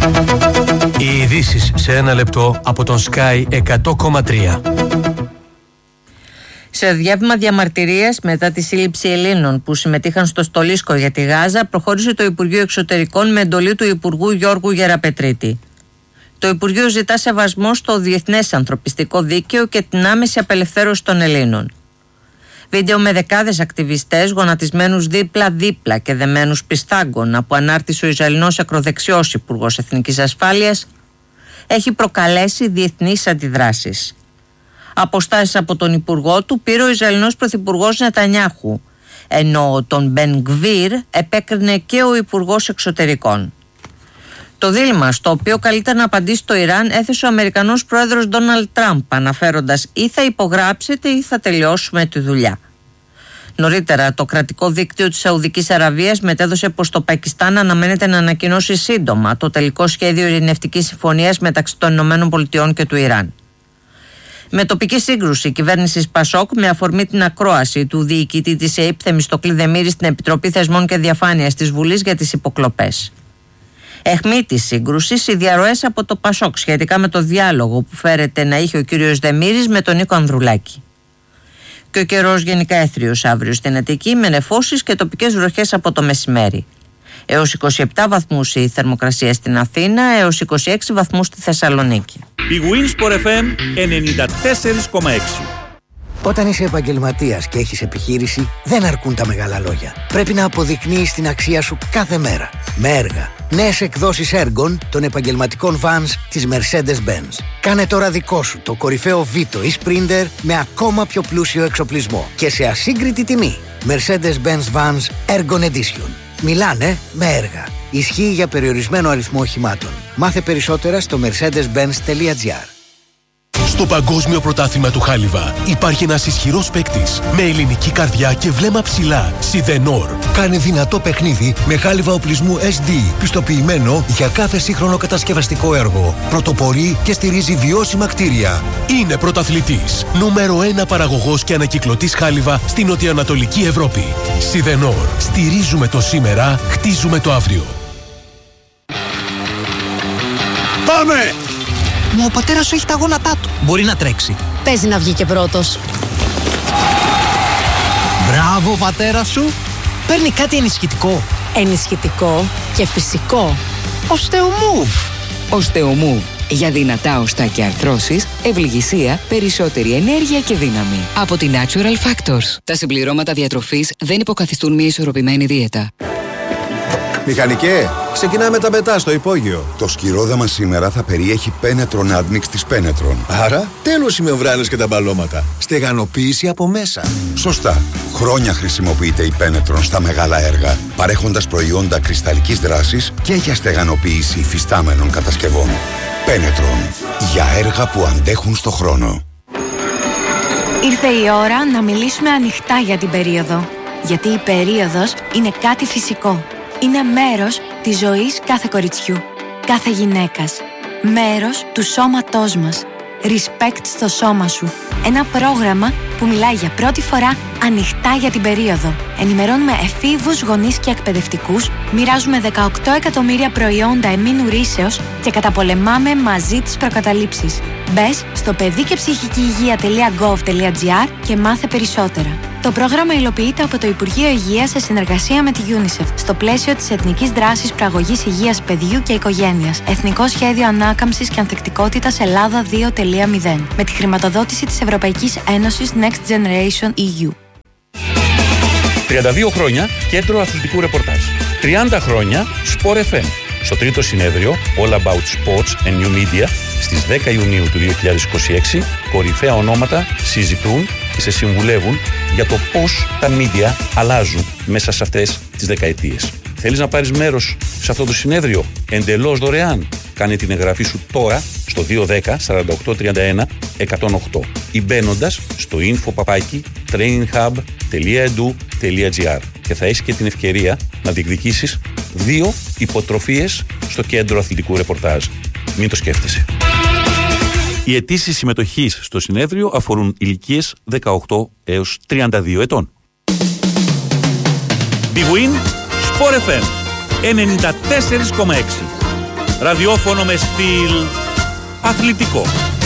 Οι ειδήσεις σε ένα λεπτό από τον Sky 100,3. Σε διάβημα διαμαρτυρίας μετά τη σύλληψη Ελλήνων που συμμετείχαν στο στολίσκο για τη Γάζα, προχώρησε το Υπουργείο Εξωτερικών με εντολή του Υπουργού Γιώργου Γεραπετρίτη. Το Υπουργείο ζητά σεβασμό στο διεθνές ανθρωπιστικό δίκαιο και την άμεση απελευθέρωση των Ελλήνων. Βίντεο με δεκάδες ακτιβιστές γονατισμένους δίπλα-δίπλα και δεμένους πιστάγκωνα που ανάρτησε ο Ισραηλινός ακροδεξιός Υπουργός Εθνικής Ασφάλειας έχει προκαλέσει διεθνείς αντιδράσεις. Αποστάσεις από τον Υπουργό του πήρε ο Ισραηλινός Πρωθυπουργός Νετανιάχου, ενώ τον Μπεν Γκβίρ επέκρινε και ο Υπουργός Εξωτερικών. Το δίλημμα στο οποίο καλείται να απαντήσει το Ιράν έθεσε ο Αμερικανός Πρόεδρος Ντόναλντ Τραμπ, αναφέροντας ή θα υπογράψετε ή θα τελειώσουμε τη δουλειά. Νωρίτερα, το κρατικό δίκτυο της Σαουδικής Αραβίας μετέδωσε πως το Πακιστάν αναμένεται να ανακοινώσει σύντομα το τελικό σχέδιο ειρηνευτικής συμφωνίας μεταξύ των ΗΠΑ και του Ιράν. Με τοπική σύγκρουση κυβέρνησης Πασόκ με αφορμή την ακρόαση του διοικητή της ΕΕΠ Θεμιστοκλή Δεμήρη στην Επιτροπή Θεσμών και Διαφάνειας της Βουλής για τις υποκλοπές. Αιχμή της σύγκρουσης οι διαρροές από το Πασόκ σχετικά με το διάλογο που φέρεται να είχε ο κύριος Δεμήρης με τον Νίκο Ανδρουλάκη. Και ο καιρός γενικά έθριος αύριο στην Αττική με νεφώσεις και τοπικές βροχές από το μεσημέρι. Έως 27 βαθμούς η θερμοκρασία στην Αθήνα, έως 26 βαθμούς στη Θεσσαλονίκη. Η Winsport FM 94,6. Όταν είσαι επαγγελματίας και έχεις επιχείρηση, δεν αρκούν τα μεγάλα λόγια. Πρέπει να αποδεικνύεις την αξία σου κάθε μέρα. Με έργα. Νέες εκδόσεις έργων των επαγγελματικών vans της Mercedes-Benz. Κάνε τώρα δικό σου το κορυφαίο Vito ή Sprinter με ακόμα πιο πλούσιο εξοπλισμό και σε ασύγκριτη τιμή. Mercedes-Benz Vans Ergon Edition. Μιλάνε με έργα. Ισχύει για περιορισμένο αριθμό οχημάτων. Μάθε περισσότερα στο mercedes-benz.gr. Στο Παγκόσμιο Πρωτάθλημα του Χάλιβα υπάρχει ένας ισχυρός παίκτης με ελληνική καρδιά και βλέμμα ψηλά. Σιδενόρ. Κάνει δυνατό παιχνίδι με χάλιβα οπλισμού SD, πιστοποιημένο για κάθε σύγχρονο κατασκευαστικό έργο. Πρωτοπορεί και στηρίζει βιώσιμα κτίρια. Είναι πρωταθλητής. Νούμερο 1 παραγωγός και ανακυκλωτής χάλιβα στην νοτιοανατολική Ευρώπη. Σιδενόρ. Στηρίζουμε το σήμερα, χτίζουμε το αύριο. Πάμε! Μα ο πατέρας σου έχει τα γόνατά του. Μπορεί να τρέξει. Παίζει να βγει και πρώτος. Μπράβο, πατέρα σου. Παίρνει κάτι ενισχυτικό. Ενισχυτικό και φυσικό. Οστεομούβ. Οστεομούβ. Για δυνατά οστά και αρθρώσεις, ευληγησία, περισσότερη ενέργεια και δύναμη. Από τη Natural Factors. Τα συμπληρώματα διατροφής δεν υποκαθιστούν μια ισορροπημένη δίαιτα. Μηχανικέ, ξεκινάμε τα μετά στο υπόγειο. Το σκυρόδαμα σήμερα θα περιέχει Penetron Admix της Penetron. Άρα, τέλος οι μεμβράνες και τα μπαλώματα. Στεγανοποίηση από μέσα. Σωστά. Χρόνια χρησιμοποιείται η Penetron στα μεγάλα έργα, παρέχοντας προϊόντα κρυσταλλικής δράσης και για στεγανοποίηση υφιστάμενων κατασκευών. Penetron. Για έργα που αντέχουν στο χρόνο. Ήρθε η ώρα να μιλήσουμε ανοιχτά για την περίοδο. Γιατί η περίοδος είναι κάτι φυσικό. Είναι μέρος της ζωής κάθε κοριτσιού, κάθε γυναίκας. Μέρος του σώματός μας. Respect στο σώμα σου. Ένα πρόγραμμα που μιλάει για πρώτη φορά ανοιχτά για την περίοδο. Ενημερώνουμε εφήβους, γονείς και εκπαιδευτικούς, μοιράζουμε 18 εκατομμύρια προϊόντα εμμήνου ρύσεως και καταπολεμάμε μαζί τις προκαταλήψεις. Μπες στο παιδικεψυχικηυγεία.gov.gr και μάθε περισσότερα. Το πρόγραμμα υλοποιείται από το Υπουργείο Υγείας σε συνεργασία με τη UNICEF στο πλαίσιο της Εθνικής Δράσης Προαγωγής Υγείας Παιδιού και Οικογένειας. Εθνικό Σχέδιο Ανάκαμψης και Ανθεκτικότητας Ελλάδα 2.0 με τη χρηματοδότηση της Ευρωπαϊκής Ένωσης Next Generation EU. 32 χρόνια κέντρο αθλητικού ρεπορτάζ. 30 χρόνια Sport FM. Στο τρίτο συνέδριο All About Sports and New Media στις 10 Ιουνίου του 2026 κορυφαία ονόματα συζητούν και σε συμβουλεύουν για το πώς τα media αλλάζουν μέσα σε αυτές τις δεκαετίες. Θέλεις να πάρεις μέρος σε αυτό το συνέδριο εντελώς δωρεάν? Κάνε την εγγραφή σου τώρα στο 210 48 31 108 ή μπαίνοντας στο info@traininghub.edu.gr και θα έχεις και την ευκαιρία να διεκδικήσεις 2 υποτροφίες στο κέντρο αθλητικού ρεπορτάζ. Μην το σκέφτεσαι. Οι αιτήσεις συμμετοχής στο συνέδριο αφορούν ηλικίες 18 έως 32 ετών. Big Win, Sport FM 94,6. Ραδιόφωνο με στυλ αθλητικό.